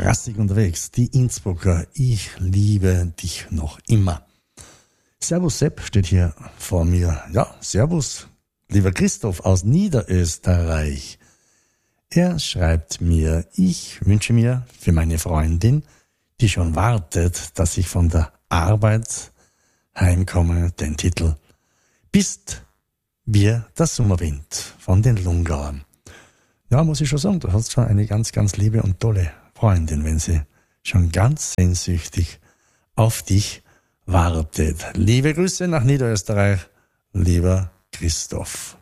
rassig unterwegs. Die Innsbrucker, ich liebe dich noch immer. Servus Sepp steht hier vor mir. Ja, servus, lieber Christoph aus Niederösterreich. Er schreibt mir, ich wünsche mir für meine Freundin, die schon wartet, dass ich von der Arbeit heimkomme, den Titel Bist wir der Sommerwind von den Lungauern. Ja, muss ich schon sagen, du hast schon eine ganz, ganz liebe und tolle Freundin, wenn sie schon ganz sehnsüchtig auf dich wartet. Liebe Grüße nach Niederösterreich, lieber Christoph.